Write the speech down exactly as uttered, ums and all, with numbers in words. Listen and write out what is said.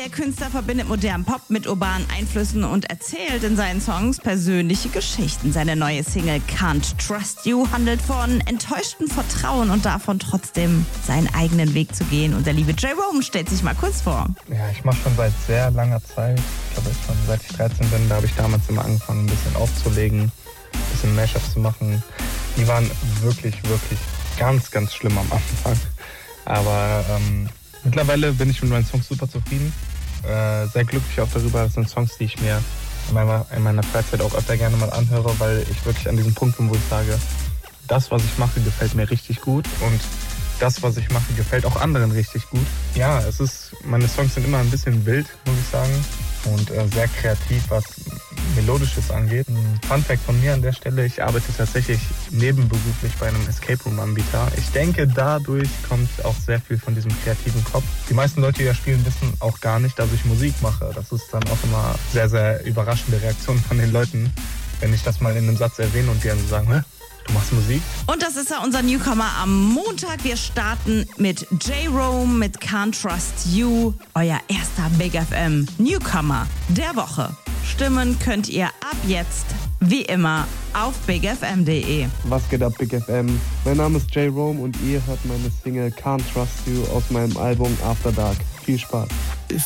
Der Künstler verbindet modernen Pop mit urbanen Einflüssen und erzählt in seinen Songs persönliche Geschichten. Seine neue Single Can't Trust You handelt von enttäuschtem Vertrauen und davon trotzdem seinen eigenen Weg zu gehen. Und der liebe J-Rome stellt sich mal kurz vor. Ja, ich mache schon seit sehr langer Zeit, ich glaube schon seit ich dreizehn bin, da habe ich damals immer angefangen, ein bisschen aufzulegen, ein bisschen Mashups zu machen. Die waren wirklich, wirklich ganz, ganz schlimm am Anfang. Aber ähm, mittlerweile bin ich mit meinen Songs super zufrieden. Äh, sehr glücklich auch darüber. Das sind Songs, die ich mir in meiner, in meiner Freizeit auch öfter gerne mal anhöre, weil ich wirklich an diesem Punkt bin, wo ich sage, das, was ich mache, gefällt mir richtig gut und das, was ich mache, gefällt auch anderen richtig gut. Ja, es ist, meine Songs sind immer ein bisschen wild, muss ich sagen, und äh, sehr kreativ, was Melodisches angeht. Ein Funfact von mir an der Stelle, ich arbeite tatsächlich nebenberuflich bei einem Escape Room Anbieter. Ich denke, dadurch kommt auch sehr viel von diesem kreativen Kopf. Die meisten Leute, die da spielen, wissen auch gar nicht, dass ich Musik mache. Das ist dann auch immer sehr, sehr überraschende Reaktion von den Leuten, wenn ich das mal in einem Satz erwähne und die dann so sagen, hä? Du machst Musik? Und das ist ja unser Newcomer am Montag. Wir starten mit J-Rome mit Can't Trust You, euer erster Big F M Newcomer der Woche. Stimmen könnt ihr ab jetzt, wie immer, auf big f m punkt d e. Was geht ab, Big F M? Mein Name ist J-Rome und ihr hört meine Single Can't Trust You aus meinem Album After Dark. Viel Spaß.